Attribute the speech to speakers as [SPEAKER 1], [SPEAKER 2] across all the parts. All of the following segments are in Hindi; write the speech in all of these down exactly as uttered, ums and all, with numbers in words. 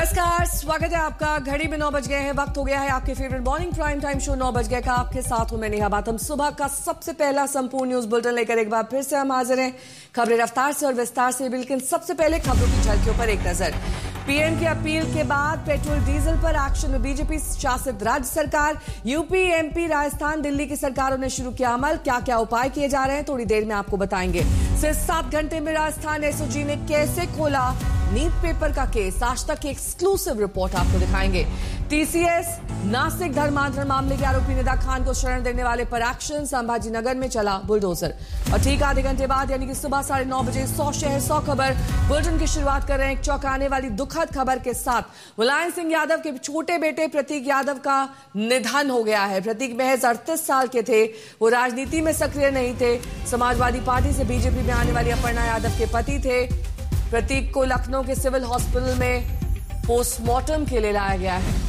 [SPEAKER 1] नमस्कार, स्वागत है आपका। घड़ी में नौ बज गए हैं, वक्त हो गया है आपके favourite morning prime time show नौ बज गए का। आपके साथ हूं मैं नेहा बातम। सुबह का सबसे पहला संपूर्ण न्यूज बुलेटिन लेकर एक बार फिर से हम हाजिर हैं। खबरें रफ्तार से और विस्तार से, लेकिन सबसे पहले खबरों की झलकियों पर एक नजर। पीएम की अपील के बाद पेट्रोल डीजल पर एक्शन में बीजेपी शासित राज्य सरकार। यूपी, एमपी, राजस्थान, दिल्ली की सरकारों ने शुरू किया अमल। क्या क्या उपाय किए जा रहे हैं, थोड़ी देर में आपको बताएंगे। सिर्फ सात घंटे में राजस्थान एसओजी ने कैसे खोला नीट पेपर का केस, आज तक की एक्सक्लूसिव रिपोर्ट आपको दिखाएंगे। टीसीएस नासिक धर्मांतरण मामले के आरोपी निदा खान को शरण देने वाले पर एक्शन। संभाजी नगर में चला बुलडोजर। और ठीक आधे घंटे बाद यानी कि सुबह साढ़े नौ बजे सौ शहर सौ खबर बुलेटिन की शुरुआत कर रहे हैं एक चौंकाने वाली दुखद खबर के साथ। मुलायम सिंह यादव के छोटे बेटे प्रतीक यादव का निधन हो गया है। प्रतीक महज अड़तीस साल के थे। वो राजनीति में सक्रिय नहीं थे। समाजवादी पार्टी से बीजेपी में आने वाली अपर्णा यादव के पति थे। प्रतीक को लखनऊ के सिविल हॉस्पिटल में पोस्टमार्टम के लिए लाया गया है।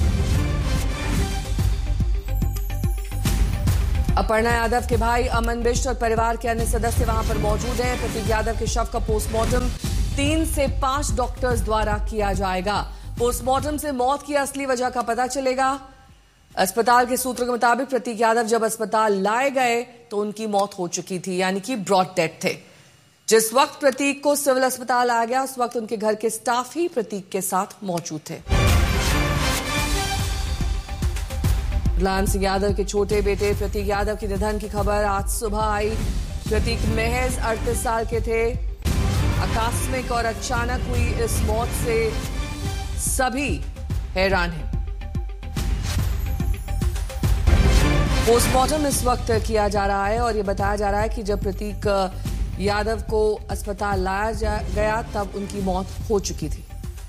[SPEAKER 1] अपर्णा यादव के भाई अमन बिष्ट और परिवार के अन्य सदस्य वहां पर मौजूद हैं। प्रतीक यादव के शव का पोस्टमार्टम तीन से पांच डॉक्टर्स द्वारा किया जाएगा। पोस्टमार्टम से मौत की असली वजह का पता चलेगा। अस्पताल के सूत्रों के मुताबिक प्रतीक यादव जब अस्पताल लाए गए तो उनकी मौत हो चुकी थी, यानी कि ब्रॉड डेथ थे। जिस वक्त प्रतीक को सिविल अस्पताल आ गया, उस वक्त उनके घर के स्टाफ ही प्रतीक के साथ मौजूद थे। मुलायम सिंह यादव के छोटे बेटे प्रतीक यादव के निधन की खबर आज सुबह आई। प्रतीक महज अड़तीस साल के थे। आकस्मिक और अचानक हुई इस मौत से सभी हैरान हैं। पोस्टमार्टम इस वक्त किया जा रहा है और यह बताया जा रहा है कि जब प्रतीक यादव को अस्पताल लाया गया तब उनकी मौत हो चुकी थी।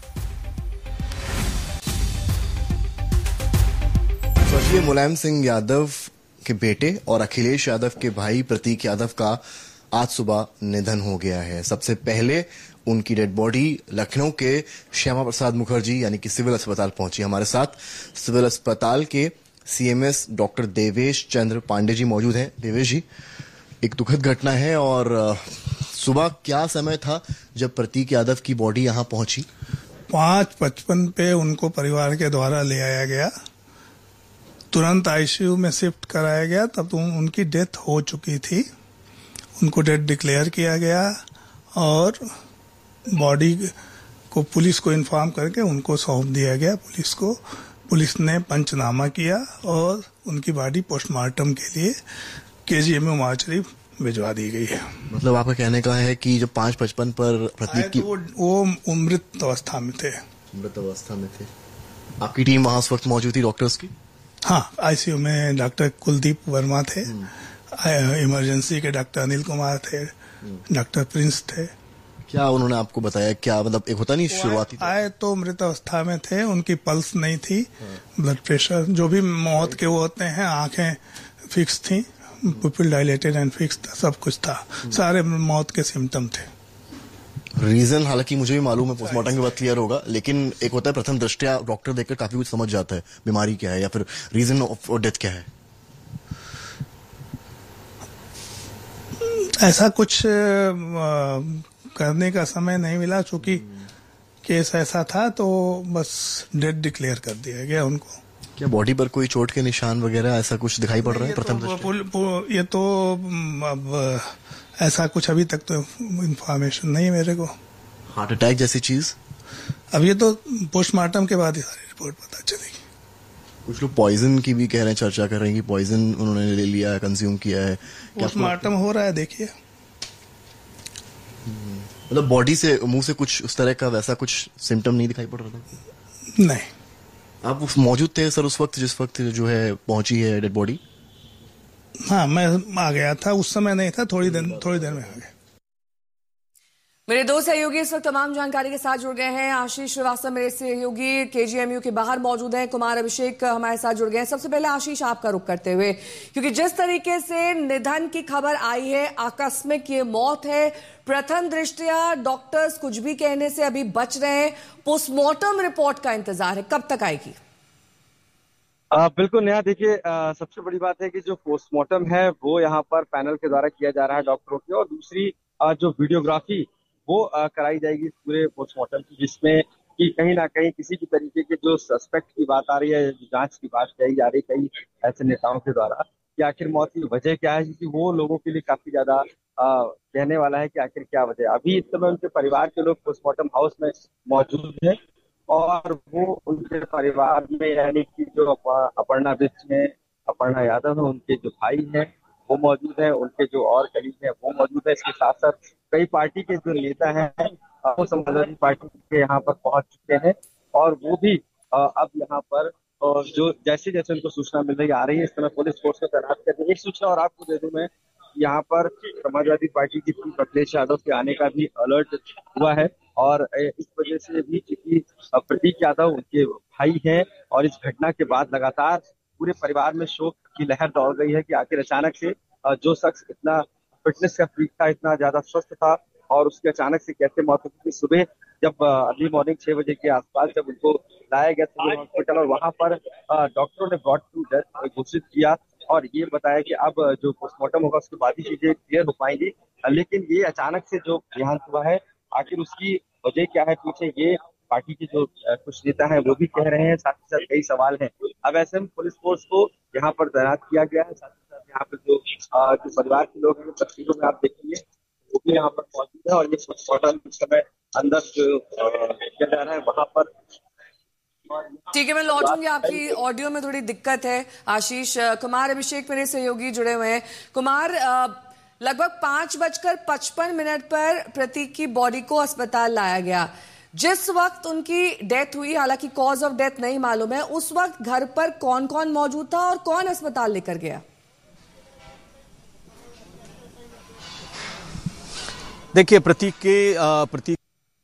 [SPEAKER 2] स्वर्गीय मुलायम सिंह यादव के बेटे और अखिलेश यादव के भाई प्रतीक यादव का आज सुबह निधन हो गया है। सबसे पहले उनकी डेड बॉडी लखनऊ के श्यामा प्रसाद मुखर्जी यानी कि सिविल अस्पताल पहुंची। हमारे साथ सिविल अस्पताल के सीएमएस डॉक्टर देवेश चंद्र पांडे जी मौजूद हैं। देवेश जी, एक दुखद घटना है और सुबह क्या समय था जब प्रतीक यादव की बॉडी यहां पहुंची?
[SPEAKER 3] पांच पचपन पे उनको परिवार के द्वारा ले आया गया, तुरंत आईसीयू में शिफ्ट कराया गया। तब तो उनकी डेथ हो चुकी थी। उनको डेथ डिक्लेयर किया गया और बॉडी को पुलिस को इन्फॉर्म करके उनको सौंप दिया गया पुलिस को। पुलिस ने पंचनामा किया और उनकी बॉडी पोस्टमार्टम के लिए केजीएमयू मार्चरी भिजवा दी गई है।
[SPEAKER 2] मतलब आपका कहने का है कि जब पांच पचपन पर प्रतीक की
[SPEAKER 3] तो वो मृत अवस्था में थे।
[SPEAKER 2] मृत अवस्था में थे। आपकी टीम वहां उस वक्त मौजूद थी डॉक्टर्स की?
[SPEAKER 3] हाँ, आईसीयू में डॉक्टर कुलदीप वर्मा थे, इमरजेंसी के डॉक्टर अनिल कुमार थे, डॉक्टर प्रिंस थे।
[SPEAKER 2] क्या उन्होंने आपको बताया? क्या मतलब एक होता नहीं शुरुआती
[SPEAKER 3] आए तो मृत अवस्था में थे, उनकी पल्स नहीं थी, ब्लड प्रेशर जो भी मौत के वो होते हैं, आंखें फिक्स थी, पुपिल डायलेटेड एंड फिक्स था, सब कुछ था, सारे मौत के सिम्टम थे।
[SPEAKER 2] रीजन हालांकि मुझे भी मालूम है, पोस्टमार्टम के बाद क्लियर होगा, लेकिन एक होता है प्रथम दृष्टया डॉक्टर देखकर काफी कुछ समझ जाता है, बीमारी क्या है या फिर रीजन ऑफ डेथ क्या है।
[SPEAKER 3] ऐसा कुछ करने का समय नहीं मिला, चूंकि केस ऐसा था तो बस डेथ डिक्लेयर कर दिया गया उनको।
[SPEAKER 2] क्या बॉडी पर कोई चोट के निशान वगैरह ऐसा कुछ दिखाई पड़ रहा है प्रथम
[SPEAKER 3] दृष्टया? ये तो अब ऐसा कुछ अभी तक तो इन्फॉर्मेशन नहीं है मेरे को।
[SPEAKER 2] हार्ट अटैक जैसी चीज?
[SPEAKER 3] अब ये तो पोस्टमार्टम के बाद ही सारी रिपोर्ट पता चलेगी।
[SPEAKER 2] कुछ लोग पॉइजन की भी कह रहे हैं, चर्चा कर रहे हैं कि पॉइजन उन्होंने ले लिया है, कंज्यूम किया है।
[SPEAKER 3] पोस्टमार्टम हो रहा है, देखिए।
[SPEAKER 2] मतलब बॉडी से, मुंह से कुछ उस तरह का वैसा कुछ सिम्टम नहीं दिखाई पड़ रहा था?
[SPEAKER 3] नहीं।
[SPEAKER 2] आप उस मौजूद थे सर उस वक्त जिस वक्त जो है पहुंची है डेड बॉडी?
[SPEAKER 3] हाँ, मैं आ गया था, उस समय नहीं था, थोड़ी देर थोड़ी देर में आ गया।
[SPEAKER 1] मेरे दो सहयोगी इस वक्त तमाम जानकारी के साथ जुड़ गए हैं। आशीष श्रीवास्तव मेरे सहयोगी केजीएमयू के बाहर मौजूद हैं, कुमार अभिषेक हमारे साथ जुड़ गए हैं। सबसे पहले आशीष, आपका रुख करते हुए, क्योंकि जिस तरीके से निधन की खबर आई है, आकस्मिक ये मौत है, प्रथम दृष्टया डॉक्टर्स कुछ भी कहने से अभी बच रहे हैं, पोस्टमार्टम रिपोर्ट का इंतजार है, कब तक आएगी?
[SPEAKER 4] आ, बिल्कुल नेहा, देखिए सबसे बड़ी बात है कि जो पोस्टमार्टम है वो यहाँ पर पैनल के द्वारा किया जा रहा है डॉक्टरों की, और दूसरी आ, जो वीडियोग्राफी वो आ, कराई जाएगी इस पूरे पोस्टमार्टम की, जिसमें कि कहीं ना कहीं किसी भी तरीके के जो सस्पेक्ट की बात आ रही है, जांच की बात कही जा रही है कई ऐसे नेताओं के द्वारा कि आखिर मौत की वजह क्या है, क्योंकि वो लोगों के लिए काफी ज्यादा आ, कहने वाला है कि आखिर क्या वजह। अभी इस समय उनके परिवार के लोग पोस्टमार्टम हाउस में मौजूद हैं और वो उनके परिवार में यानी कि जो अपर्णा बिष्ट है, अपर्णा यादव है, उनके जो भाई हैं वो मौजूद है, उनके जो और कलीग हैं वो मौजूद है। इसके साथ साथ कई पार्टी के जो नेता हैं वो समाजवादी पार्टी के यहाँ पर पहुंच चुके हैं और वो भी अब यहाँ पर जो जैसे जैसे उनको सूचना मिल रही आ रही है, इस समय पुलिस फोर्स को तैनात कर दी। एक सूचना और आपको दे दूं मैं, यहाँ पर समाजवादी पार्टी की चीफ अखिलेश यादव के आने का भी अलर्ट हुआ है और इस वजह से भी क्योंकि प्रतीक यादव उनके भाई हैं और इस घटना के बाद लगातार पूरे परिवार में शोक की लहर दौड़ गई है कि आखिर अचानक से जो शख्स इतना फिटनेस का फ्रीक था, इतना ज्यादा स्वस्थ था और उसके अचानक से कैसे मौत हो गई। सुबह जब अर्ली मॉर्निंग छह बजे के आसपास जब उनको लाया गया सिविल हॉस्पिटल और वहां पर डॉक्टरों ने ब्रॉट टू डेथ घोषित किया और ये बताया कि अब जो पोस्टमार्टम होगा उसके बाद ही चीजें क्लियर हो पाएंगी। लेकिन ये अचानक से जो देहांत हुआ है, आखिर उसकी वजह क्या है पीछे, ये पार्टी के जो कुछ नेता हैं वो भी कह रहे हैं, साथ ही साथ कई सवाल हैं। अब ऐसे में पुलिस फोर्स को यहाँ पर तैनात किया गया है, साथ ही साथ यहाँ पर जो, जो परिवार के लोग हैं तस्वीरों में आप देखेंगे वो भी यहाँ पर मौजूद है और ये पोस्टमार्टम इस समय अंदर जो किया जा रहा है वहां पर।
[SPEAKER 1] ठीक है, मैं लौटूंगी। आपकी ऑडियो में थोड़ी दिक्कत है आशीष। कुमार अभिषेक मेरे सहयोगी जुड़े हुए हैं। कुमार, लगभग पांच बजकर पचपन मिनट पर प्रतीक की बॉडी को अस्पताल लाया गया। जिस वक्त उनकी डेथ हुई, हालांकि कॉज ऑफ डेथ नहीं मालूम है, उस वक्त घर पर कौन कौन मौजूद था और कौन अस्पताल लेकर गया?
[SPEAKER 5] देखिए, प्रतीक के प्रतीक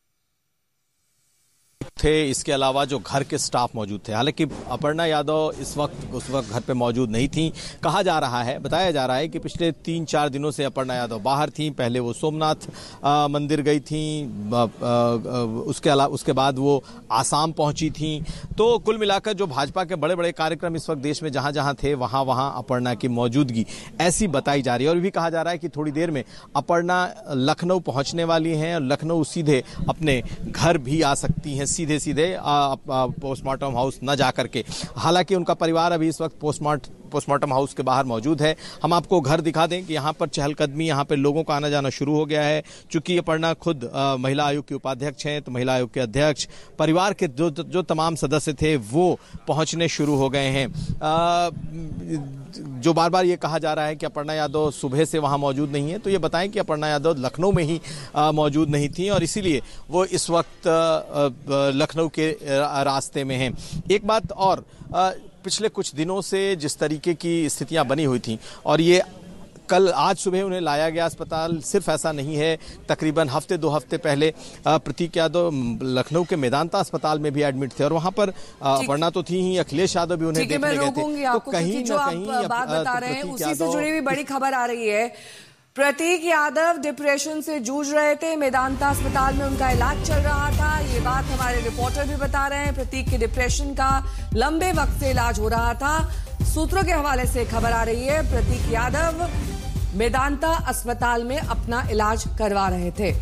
[SPEAKER 5] थे, इसके अलावा जो घर के स्टाफ मौजूद थे। हालांकि अपर्णा यादव इस वक्त उस वक्त घर पे मौजूद नहीं थी। कहा जा रहा है, बताया जा रहा है कि पिछले तीन चार दिनों से अपर्णा यादव बाहर थी। पहले वो सोमनाथ आ, मंदिर गई थी, आ, आ, उसके अलावा उसके बाद वो आसाम पहुंची थी। तो कुल मिलाकर जो भाजपा के बड़े बड़े कार्यक्रम इस वक्त देश में जहां जहां थे वहां वहां अपर्णा की मौजूदगी ऐसी बताई जा रही है। और भी कहा जा रहा है कि थोड़ी देर में अपर्णा लखनऊ पहुंचने वाली हैं और लखनऊ सीधे अपने घर भी आ सकती हैं, सीधे सीधे पोस्टमार्टम हाउस न जाकर के। हालांकि उनका परिवार अभी इस वक्त पोस्टमार्टम पोस्टमार्टम हाउस के बाहर मौजूद है। हम आपको घर दिखा दें कि यहाँ पर चहलकदमी, यहाँ पर लोगों का आना जाना शुरू हो गया है। चूंकि अपर्णा खुद आ, महिला आयोग की उपाध्यक्ष हैं, तो महिला आयोग के अध्यक्ष, परिवार के जो जो तमाम सदस्य थे वो पहुंचने शुरू हो गए हैं। आ, जो बार बार ये कहा जा रहा है कि अपर्णा यादव सुबह से वहां मौजूद नहीं है, तो ये बताएं कि अपर्णा यादव लखनऊ में ही आ, मौजूद नहीं थी और इसीलिए वो इस वक्त लखनऊ के रास्ते में हैं। एक बात और, आ, पिछले कुछ दिनों से जिस तरीके की स्थितियां बनी हुई थी और ये कल आज सुबह उन्हें लाया गया अस्पताल, सिर्फ ऐसा नहीं है, तकरीबन हफ्ते दो हफ्ते पहले प्रतीक यादव लखनऊ के मेदांता अस्पताल में भी एडमिट थे और वहां पर अपर्णा तो थी ही, अखिलेश यादव भी उन्हें देखने गए थे। तो कहीं
[SPEAKER 1] जो आप बात बता रहे हैं उसी से जुड़ी हुई बड़ी खबर आ रही है। प्रतीक यादव डिप्रेशन से जूझ रहे थे, मेदांता अस्पताल में उनका इलाज चल रहा था। ये बात हमारे रिपोर्टर भी बता रहे हैं। प्रतीक के डिप्रेशन का लंबे वक्त से इलाज हो रहा था। सूत्रों के हवाले से खबर आ रही है, प्रतीक यादव मेदांता अस्पताल में अपना इलाज करवा रहे थे।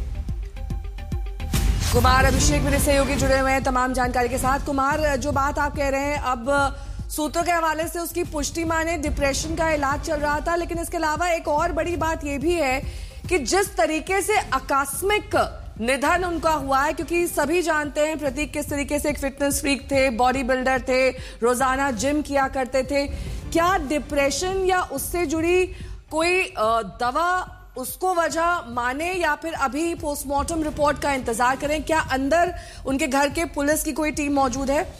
[SPEAKER 1] कुमार अभिषेक मेरे सहयोगी जुड़े हुए हैं तमाम जानकारी के साथ। कुमार, जो बात आप कह रहे हैं, अब सूत्रों के हवाले से उसकी पुष्टि माने डिप्रेशन का इलाज चल रहा था, लेकिन इसके अलावा एक और बड़ी बात यह भी है कि जिस तरीके से आकस्मिक निधन उनका हुआ है, क्योंकि सभी जानते हैं प्रतीक किस तरीके से एक फिटनेस फ्रीक थे, बॉडी बिल्डर थे, रोजाना जिम किया करते थे। क्या डिप्रेशन या उससे जुड़ी कोई दवा उसको वजह माने या फिर अभी पोस्टमार्टम रिपोर्ट का इंतजार करें? क्या अंदर उनके घर के पुलिस की कोई टीम मौजूद है?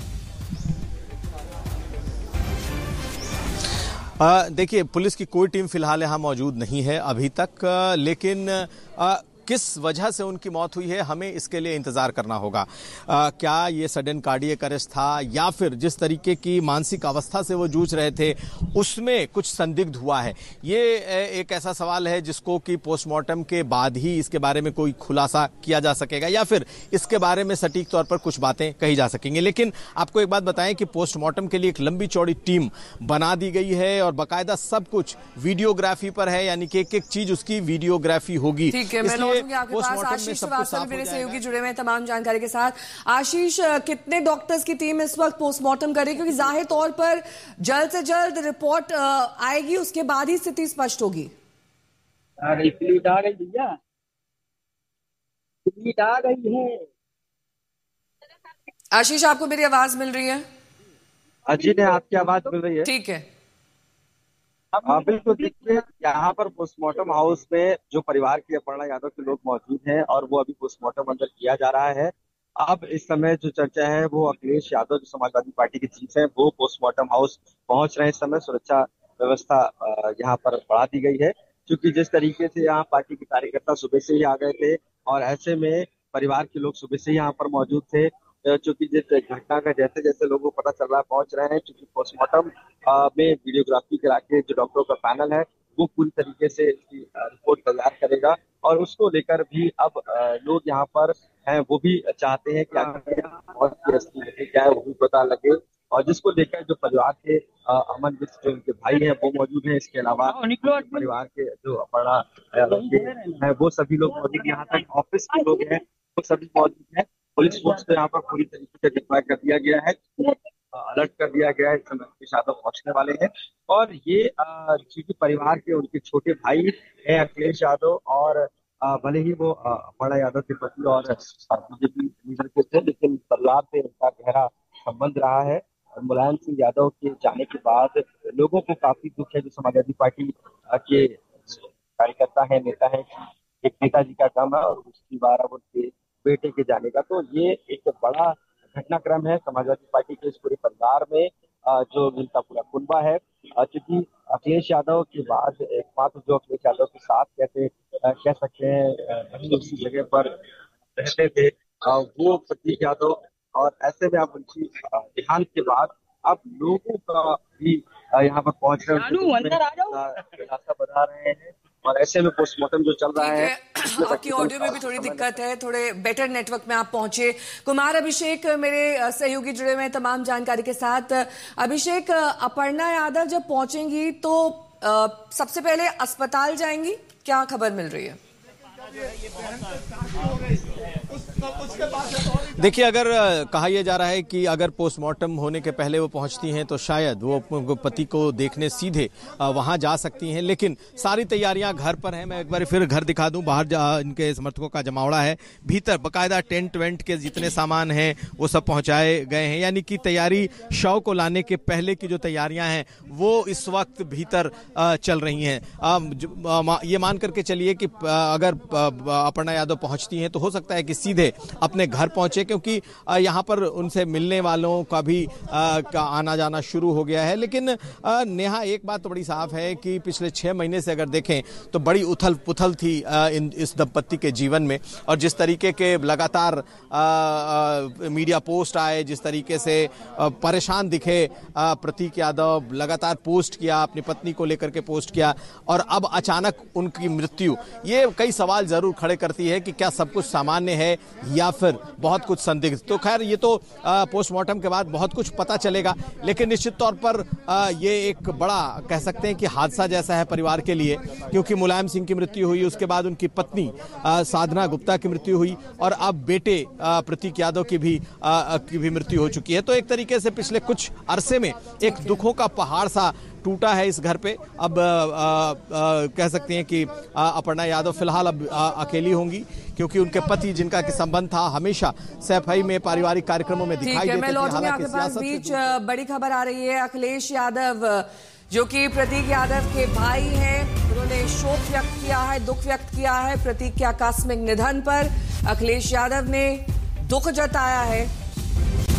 [SPEAKER 5] देखिए, पुलिस की कोई टीम फिलहाल यहाँ मौजूद नहीं है अभी तक, लेकिन आ, किस वजह से उनकी मौत हुई है हमें इसके लिए इंतजार करना होगा। आ, क्या ये सडन कार्डियक अरेस्ट था या फिर जिस तरीके की मानसिक अवस्था से वो जूझ रहे थे उसमें कुछ संदिग्ध हुआ है, ये एक ऐसा सवाल है जिसको कि पोस्टमार्टम के बाद ही इसके बारे में कोई खुलासा किया जा सकेगा या फिर इसके बारे में सटीक तौर पर कुछ बातें कही जा सकेंगी। लेकिन आपको एक बात बताएं कि पोस्टमार्टम के लिए एक लंबी चौड़ी टीम बना दी गई है और बाकायदा सब कुछ वीडियोग्राफी पर है, यानी कि एक एक चीज उसकी वीडियोग्राफी होगी।
[SPEAKER 1] ठीक है, मैं
[SPEAKER 5] पोस्टमार्टम में सब कुछ साफ हो
[SPEAKER 1] मेरे
[SPEAKER 5] जाएगा।
[SPEAKER 1] सहयोगी जुड़े हुए हैं तमाम जानकारी के साथ। आशीष, कितने डॉक्टर्स की टीम इस वक्त पोस्टमार्टम करे, क्योंकि जाहिर तौर पर जल्द से जल्द रिपोर्ट आएगी, उसके बाद ही स्थिति स्पष्ट होगी।
[SPEAKER 4] फ्लीट आ गई भैया, फ्लीट आ गई है।
[SPEAKER 1] आशीष, आपको मेरी आवाज मिल रही है?
[SPEAKER 4] अजी ने आपकी आवाज मिल रही है?
[SPEAKER 1] ठीक है।
[SPEAKER 4] हाँ बिल्कुल, देखिए यहाँ पर पोस्टमार्टम हाउस में जो परिवार के अपर्णा यादव के लोग मौजूद हैं और वो अभी पोस्टमार्टम अंदर किया जा रहा है। अब इस समय जो चर्चा है वो अखिलेश यादव जो समाजवादी पार्टी के चीफ हैं वो पोस्टमार्टम हाउस पहुंच रहे हैं। इस समय सुरक्षा व्यवस्था यहाँ पर बढ़ा दी गई है, क्योंकि जिस तरीके से यहाँ पार्टी के कार्यकर्ता सुबह से ही आ गए थे और ऐसे में परिवार के लोग सुबह से ही यहाँ पर मौजूद थे, चूंकि जिस घटना का जैसे जैसे लोगों को पता चल रहा है पहुंच रहे हैं। चूंकि पोस्टमार्टम में वीडियोग्राफी करा के जो डॉक्टरों का पैनल है वो पूरी तरीके से इसकी रिपोर्ट तैयार करेगा और उसको लेकर भी अब लोग यहाँ पर हैं वो भी चाहते हैं कि आखिर मौत की असली क्या है वो भी पता लगे, और जिसको लेकर जो परिवार के अमन मिश्र जो उनके भाई हैं वो मौजूद हैं। इसके अलावा परिवार के जो अपर्णा है वो सभी लोग मौजूद, यहाँ तक ऑफिस के लोग हैं वो सभी मौजूद हैं। पुलिस फोर्स को यहाँ पर पूरी तरीके से डिप्लॉय कर दिया गया है, अलर्ट कर दिया गया है इस समय अखिलेश यादव पहुंचने वाले हैं। और ये क्योंकि परिवार के उनके छोटे भाई हैं अखिलेश यादव, और भले ही वो अपर्णा यादव के पति और बीजेपी लीडर के थे, लेकिन परिवार से उनका गहरा संबंध रहा है। और मुलायम सिंह यादव के जाने के बाद लोगों को काफी दुख है, जो समाजवादी पार्टी के कार्यकर्ता है, नेता है, एक नेताजी का काम है और दूसरी बार अब उनके बेटे के जाने का। तो ये एक बड़ा घटनाक्रम है समाजवादी पार्टी के इस पूरे परिवार में, जो जिनका पूरा कुनबा है। क्योंकि अखिलेश यादव के बाद एकमात्र जो अखिलेश यादव के साथ कैसे कह सकते हैं उसी जगह पर रहते थे वो प्रतीक यादव, और ऐसे में अब उनकी देहांत के बाद अब लोगों का भी यहाँ पर पहुंच रहे बता रहे हैं, और ऐसे में पोस्टमार्टम जो चल रहा है।
[SPEAKER 1] आपकी ऑडियो में भी थोड़ी दिक्कत है, थोड़े बेटर नेटवर्क में आप पहुंचे। कुमार अभिषेक मेरे सहयोगी जुड़े हुए हैं तमाम जानकारी के साथ। अभिषेक, अपर्णा यादव जब पहुंचेंगी तो आ, सबसे पहले अस्पताल जाएंगी, क्या खबर मिल रही है?
[SPEAKER 5] देखिए, अगर कहा यह जा रहा है कि अगर पोस्टमार्टम होने के पहले वो पहुंचती हैं तो शायद वो पति को देखने सीधे वहां जा सकती हैं, लेकिन सारी तैयारियां घर पर हैं। मैं एक बार फिर घर दिखा दूं, बाहर इनके समर्थकों का जमावड़ा है, भीतर बकायदा टेंट वेंट के जितने सामान हैं वो सब पहुंचाए गए हैं, यानी कि तैयारी शव को लाने के पहले की जो तैयारियां हैं वो इस वक्त भीतर चल रही हैं। ये मान करके चलिए कि अगर अपर्णा यादव पहुंचती हैं तो हो सकता है कि सीधे अपने घर पहुंचे, क्योंकि यहां पर उनसे मिलने वालों का भी का आना जाना शुरू हो गया है। लेकिन नेहा, एक बात तो बड़ी साफ है कि पिछले छह महीने से अगर देखें तो बड़ी उथल पुथल थी इन इस दंपत्ति के जीवन में, और जिस तरीके के लगातार मीडिया पोस्ट आए, जिस तरीके से परेशान दिखे प्रतीक यादव, लगातार पोस्ट किया, अपनी पत्नी को लेकर के पोस्ट किया, और अब अचानक उनकी मृत्यु, ये कई सवाल जरूर खड़े करती है कि क्या सब कुछ सामान्य है या फिर बहुत कुछ संदिग्ध। तो खैर, ये तो पोस्टमार्टम के बाद बहुत कुछ पता चलेगा, लेकिन निश्चित तौर पर आ, ये एक बड़ा कह सकते हैं कि हादसा जैसा है परिवार के लिए, क्योंकि मुलायम सिंह की मृत्यु हुई, उसके बाद उनकी पत्नी आ, साधना गुप्ता की मृत्यु हुई, और अब बेटे आ, प्रतीक यादव की भी आ, की भी मृत्यु हो चुकी है। तो एक तरीके से पिछले कुछ अरसे में एक दुखों का पहाड़ सा टूटा है इस घर पे। अब आ, आ, कह सकते हैं कि अपर्णा यादव फिलहाल अब आ, अकेली होंगी, क्योंकि उनके पति जिनका कि संबंध था हमेशा सैफई में पारिवारिक कार्यक्रमों में दिखाई देते थे।
[SPEAKER 1] हालांकि पास बीच बड़ी खबर आ रही है, अखिलेश यादव जो कि प्रतीक यादव के भाई हैं, उन्होंने शोक व्यक्त किया है, दुख व्यक्त किया है प्रतीक के आकस्मिक निधन पर। अखिलेश यादव ने दुख जताया है